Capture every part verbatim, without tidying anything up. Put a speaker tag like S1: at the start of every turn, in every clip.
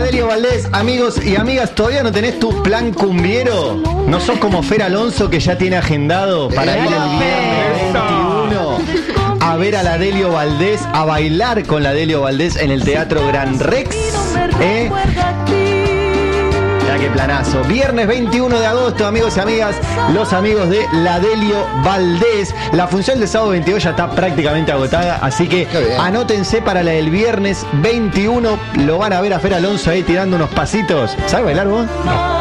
S1: Delio Valdés, amigos y amigas, ¿todavía no tenés tu plan cumbiero? ¿No sos como Fer Alonso que ya tiene agendado para ir el viernes veintiuno a ver a la Delio Valdés, a bailar con la Delio Valdés en el Teatro Gran Rex? ¿Eh? Mira qué planazo. Viernes veintiuno de agosto, amigos y amigas, los amigos de la Delio Valdés. La función del sábado veintidós ya está prácticamente agotada, así que anótense para la del viernes veintiuno. Lo van a ver a Fer Alonso ahí tirando unos pasitos. ¿Sabes bailar vos? No.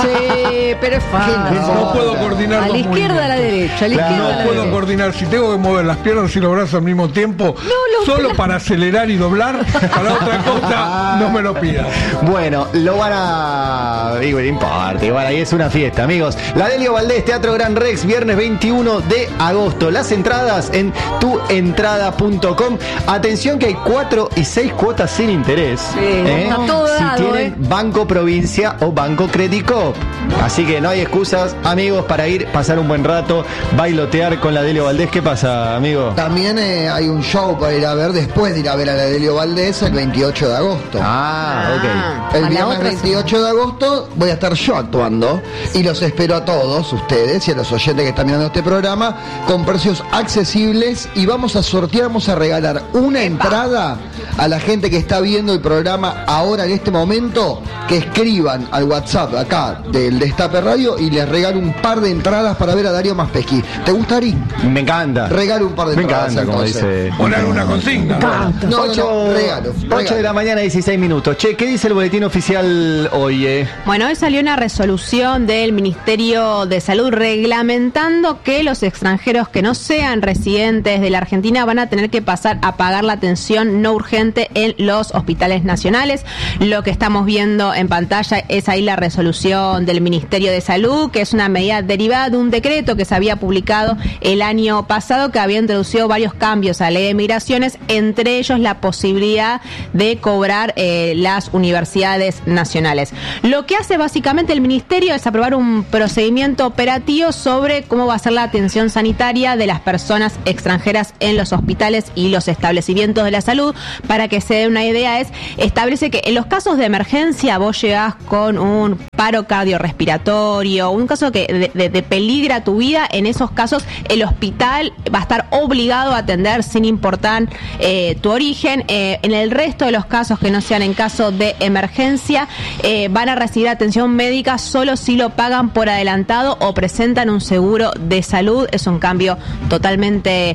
S2: Sí, pero es fácil.
S3: No, no puedo coordinar.
S2: A la izquierda, a la derecha, a la
S1: Claro.
S2: izquierda, a
S3: No
S2: la
S3: puedo
S2: derecha.
S3: coordinar. Si tengo que mover las piernas y los brazos al mismo tiempo,
S2: lo-
S3: solo para acelerar y doblar, para otra cosa, no me lo pidas.
S1: Bueno, lo van a... Digo, no importa, igual ahí es una fiesta, amigos. La Delio Valdés, Teatro Gran Rex, viernes veintiuno de agosto. Las entradas en tu entrada punto com. Atención que hay cuatro y seis cuotas sin interés.
S2: Sí, está todo
S1: si
S2: dado,
S1: tienen
S2: eh.
S1: Banco Provincia o Banco Credit Coop. Así que no hay excusas, amigos, para ir, pasar un buen rato, bailotear con la Delio Valdés. ¿Qué pasa, amigo?
S4: También eh, hay un show para ir a ver después de ir a ver a la Delio Valdés el veintiocho de agosto.
S1: Ah, ok.
S4: El
S2: a la
S4: viernes
S2: otra
S4: veintiocho de agosto voy a estar yo actuando y los espero a todos ustedes y a los oyentes que están mirando este programa con precios accesibles y vamos a sortear, vamos a regalar una entrada a la gente que está viendo el programa ahora en este momento, que escriban al WhatsApp acá del Destape Radio y les regalo un par de entradas para ver a Darío Maspeschi. ¿Te gusta, Ari?
S1: Me encanta.
S4: Regalo un par de
S1: Me
S4: entradas.
S1: encanta, como
S4: entonces.
S1: dice.
S3: Poner una consigna.
S4: No, no,
S1: ocho,
S4: no, regalo,
S1: ocho de
S4: regalo.
S1: la mañana, dieciséis minutos. Che, ¿qué dice el boletín oficial hoy? Eh?
S5: Bueno, hoy salió una resolución del Ministerio de Salud reglamentando que los extranjeros que no sean residentes de la Argentina van a tener que pasar a pagar la atención no urgente en los hospitales nacionales. Lo que estamos viendo en pantalla es ahí la resolución del Ministerio de Salud, que es una medida derivada de un decreto que se había publicado el año pasado, que había introducido varios cambios a la ley de migraciones, entre ellos la posibilidad de cobrar eh, las universidades nacionales. Lo que hace básicamente el Ministerio es aprobar un procedimiento operativo sobre cómo va a ser la atención sanitaria de las personas extranjeras en los hospitales y los establecimientos de la salud. Para que se dé una idea, es establece que en los casos de emergencia vos llegás con un paro cardiorrespiratorio, un caso que de, de, de peligra tu vida, en esos casos el hospital va a estar obligado a atender sin importar eh, tu origen. Eh, en el resto de los casos que no sean en caso de emergencia, eh, van a recibir atención médica solo si lo pagan por adelantado o presentan un seguro de salud. Es un cambio totalmente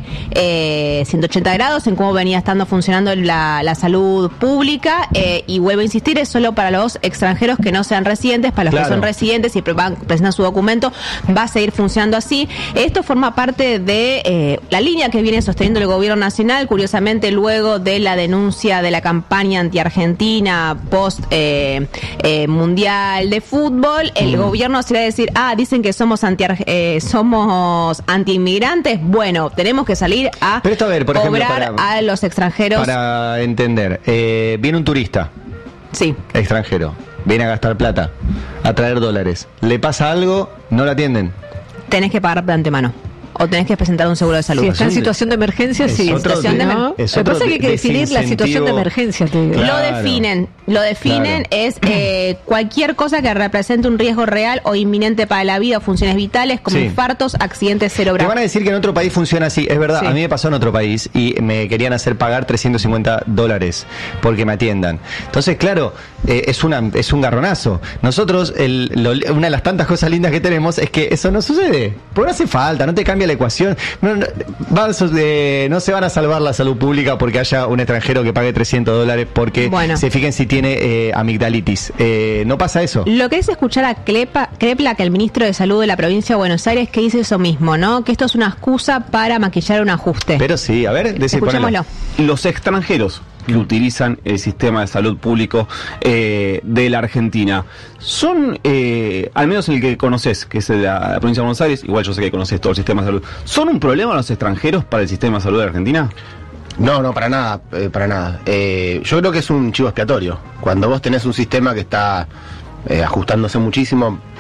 S5: eh, ciento ochenta grados en cómo venía estando funcionando la, la salud pública, eh, y vuelvo a insistir, es solo para los extranjeros que no sean residentes. Para los
S1: Claro.
S5: que son residentes y pre- van- presentan su documento, va a seguir funcionando así. Esto forma parte de eh, la línea que viene sosteniendo el gobierno nacional, curiosamente luego de la denuncia de la campaña anti-argentina post eh, eh, mundial de fútbol. El
S1: Mm.
S5: gobierno se va a decir, ah, dicen que somos anti eh, somos anti-inmigrantes. Bueno, tenemos que salir a
S1: Pero esto, a ver, por ejemplo,
S5: cobrar
S1: para-
S5: a los extranjeros.
S1: Para entender, eh, viene un turista
S5: Sí.
S1: extranjero, viene a gastar plata, a traer dólares. ¿Le pasa algo? ¿No lo atienden?
S5: Tenés que pagar de antemano o tenés que presentar un seguro de salud.
S2: Si está en
S1: Es un-
S2: situación de emergencia,
S1: es
S2: sí.
S1: otro
S5: situación de-
S2: ¿no?
S1: es
S2: Me
S1: otro
S2: parece que hay que definir la situación de
S1: desincentivo.
S2: emergencia, te digo.
S1: Claro.
S5: Lo definen, lo definen
S1: Claro.
S5: es eh, cualquier cosa que represente un riesgo real o inminente para la vida o funciones vitales, como
S1: Sí.
S5: infartos, accidentes
S1: Te van a
S5: cerebrales.
S1: decir que en otro país funciona así, es verdad,
S5: Sí.
S1: a mí me pasó en otro país y me querían hacer pagar trescientos cincuenta dólares porque me atiendan. Entonces, claro, eh, es una es un garronazo. Nosotros, el, lo- una de las tantas cosas lindas que tenemos es que eso no sucede, porque no hace falta, no te cambia la ecuación. No, no, van a- eh, no se van a salvar la salud pública porque haya un extranjero que pague trescientos dólares porque
S5: Bueno.
S1: se fijen si tiene eh, amigdalitis. Eh, no pasa eso.
S5: Lo que es escuchar a Klepa, Krepla, que el ministro de Salud de la provincia de Buenos Aires, que dice eso mismo, ¿no? Que esto es una excusa para maquillar un ajuste.
S1: Pero sí, a ver, decí,
S5: Escuchémoslo.
S1: ponelo.
S6: Los extranjeros que utilizan el sistema de salud público eh, de la Argentina son, eh, al menos el que conoces, que es de la, la provincia de Buenos Aires, igual yo sé que conoces todo el sistema de salud, ¿son un problema los extranjeros para el sistema de salud de Argentina?
S7: No, no, para nada, eh, para nada. Eh, yo creo que es un chivo expiatorio. Cuando vos tenés un sistema que está eh, ajustándose muchísimo,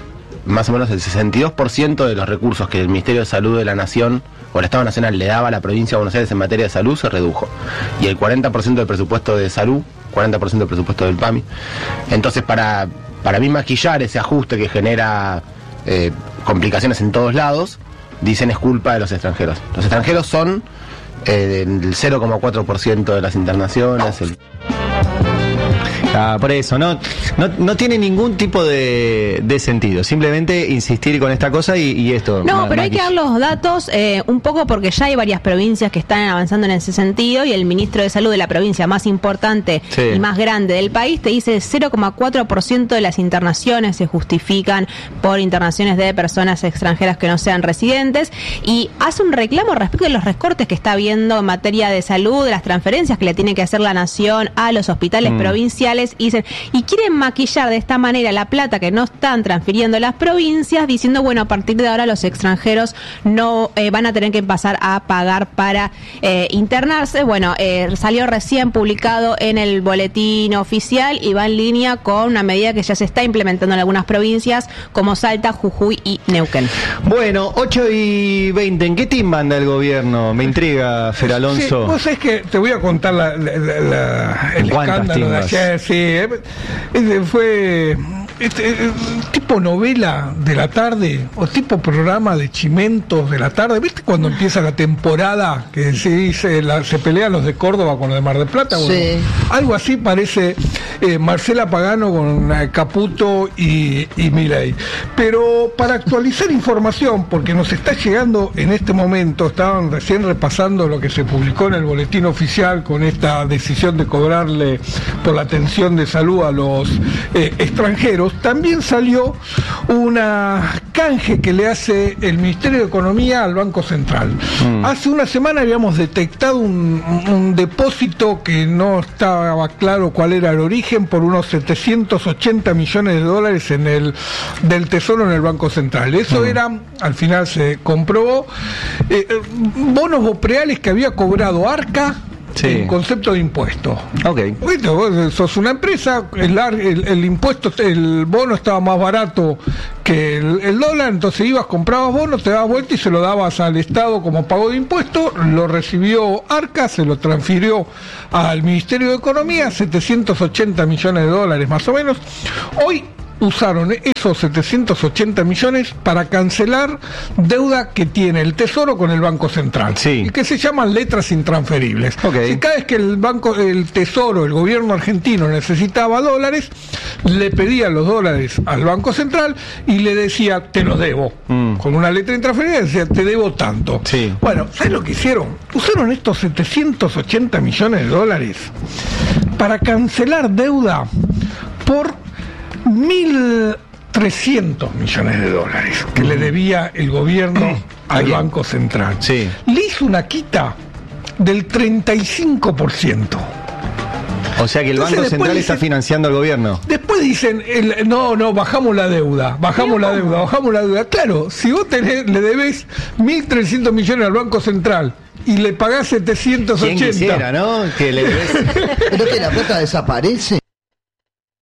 S7: más o menos el sesenta y dos por ciento de los recursos que el Ministerio de Salud de la Nación o el Estado Nacional le daba a la provincia de Buenos Aires en materia de salud se redujo. Y el cuarenta por ciento del presupuesto de salud, cuarenta por ciento del presupuesto del P A M I. Entonces, para, para mí maquillar ese ajuste que genera eh, complicaciones en todos lados, dicen es culpa de los extranjeros. Los extranjeros son eh, el cero coma cuatro por ciento de las internaciones. El...
S1: Ah, por eso, no, no, no tiene ningún tipo de, de sentido. Simplemente insistir con esta cosa y, y esto.
S5: No,
S1: ma-
S5: pero hay que dar los datos eh, un poco porque ya hay varias provincias que están avanzando en ese sentido y el ministro de Salud de la provincia más importante
S1: Sí.
S5: y más grande del país te dice cero coma cuatro por ciento de las internaciones se justifican por internaciones de personas extranjeras que no sean residentes y hace un reclamo respecto de los recortes que está habiendo en materia de salud, de las transferencias que le tiene que hacer la nación a los hospitales
S1: Mm.
S5: provinciales y dicen, y quieren maquillar de esta manera la plata que no están transfiriendo las provincias, diciendo, bueno, a partir de ahora los extranjeros no eh, van a tener que pasar a pagar para eh, internarse. Bueno, eh, salió recién publicado en el boletín oficial y va en línea con una medida que ya se está implementando en algunas provincias como Salta, Jujuy y Neuquén.
S1: Bueno, ocho y veinte, ¿en qué team manda el gobierno? Me intriga, Fer
S3: Sí,
S1: Alonso.
S3: vos sabés que te voy a contar la, la- la- la- el
S1: ¿Cuántas
S3: escándalo de
S1: timbas?
S3: ayer. Sí, eh, este fue este, eh, tipo novela de la tarde o tipo programa de chimentos de la tarde. ¿Viste cuando empieza la temporada que se dice la, se pelean los de Córdoba con los de Mar del Plata? Bueno,
S4: Sí.
S3: algo así parece eh, Marcela Pagano con eh, Caputo y, y Milei. Pero para actualizar información, porque nos está llegando en este momento, estaban recién repasando lo que se publicó en el boletín oficial con esta decisión de cobrarle por la atención de salud a los eh, extranjeros, también salió una canje que le hace el Ministerio de Economía al Banco Central.
S1: Mm.
S3: Hace una semana habíamos detectado un, un depósito que no estaba claro cuál era el origen por unos setecientos ochenta millones de dólares en el del Tesoro en el Banco Central. Eso
S1: Mm.
S3: era, al final se comprobó, eh, eh, bonos bopreales que había cobrado Arca
S1: Sí.
S3: en concepto de impuesto.
S1: Ok.
S3: Bueno, vos sos una empresa, el, ar- el, el impuesto, el bono estaba más barato que el, el dólar, entonces ibas, comprabas bonos, te dabas vuelta y se lo dabas al Estado como pago de impuestos, lo recibió Arca, se lo transfirió al Ministerio de Economía, setecientos ochenta millones de dólares más o menos. Hoy usaron esos setecientos ochenta millones para cancelar deuda que tiene el Tesoro con el Banco Central,
S1: Sí.
S3: y que se llaman letras intransferibles.
S1: Ok.
S3: Si cada vez que el banco, el Tesoro, el gobierno argentino necesitaba dólares, le pedía los dólares al Banco Central y le decía, te los debo.
S1: Mm.
S3: Con una letra intransferible decía, te debo tanto.
S1: Sí.
S3: Bueno, ¿sabes lo que hicieron? Usaron estos setecientos ochenta millones de dólares para cancelar deuda por mil trescientos millones de dólares que le debía el gobierno al
S1: quién?
S3: Banco Central.
S1: Sí.
S3: Le hizo una quita del treinta y cinco por ciento.
S1: O sea que el
S3: Entonces
S1: Banco
S3: después
S1: Central
S3: dicen-
S1: está financiando al gobierno.
S3: Después dicen, el- no, no, bajamos la deuda, bajamos la deuda, bajamos la deuda. Claro, si vos tenés, le debés mil trescientos millones al Banco Central y le pagás setecientos
S1: ¿Quién
S3: ochenta.
S1: quisiera, no? Que le des...
S4: ¿Pero que la plata desaparece?